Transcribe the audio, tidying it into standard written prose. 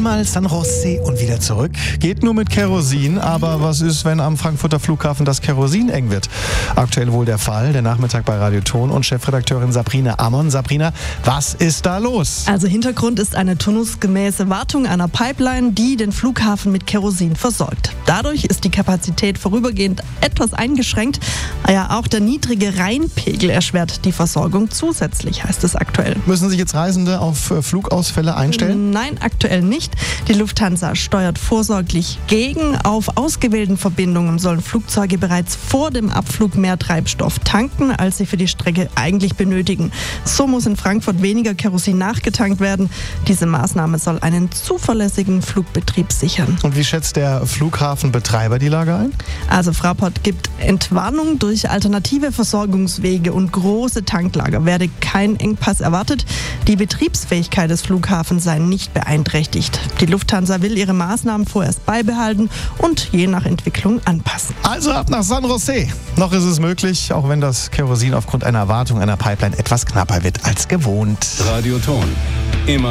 Einmal San Jose und wieder zurück. Geht nur mit Kerosin, aber was ist, wenn am Frankfurter Flughafen das Kerosin eng wird? Aktuell wohl der Fall. Der Nachmittag bei Radio Ton und Chefredakteurin Sabrina Ammon. Sabrina, was ist da los? Also Hintergrund ist eine turnusgemäße Wartung einer Pipeline, die den Flughafen mit Kerosin versorgt. Dadurch ist die Kapazität vorübergehend etwas eingeschränkt. Ja, auch der niedrige Rheinpegel erschwert die Versorgung zusätzlich, heißt es aktuell. Müssen sich jetzt Reisende auf Flugausfälle einstellen? Nein, aktuell nicht. Die Lufthansa steuert vorsorglich gegen. Auf ausgewählten Verbindungen sollen Flugzeuge bereits vor dem Abflug mehr Treibstoff tanken, als sie für die Strecke eigentlich benötigen. So muss in Frankfurt weniger Kerosin nachgetankt werden. Diese Maßnahme soll einen zuverlässigen Flugbetrieb sichern. Und wie schätzt der Flughafenbetreiber die Lage ein? Also Fraport gibt Entwarnung. Durch alternative Versorgungswege und große Tanklager werde kein Engpass erwartet. Die Betriebsfähigkeit des Flughafens sei nicht beeinträchtigt. Die Lufthansa will ihre Maßnahmen vorerst beibehalten und je nach Entwicklung anpassen. Also ab nach San Jose. Noch ist es möglich, auch wenn das Kerosin aufgrund einer Wartung einer Pipeline etwas knapper wird als gewohnt. Radio Ton. Immer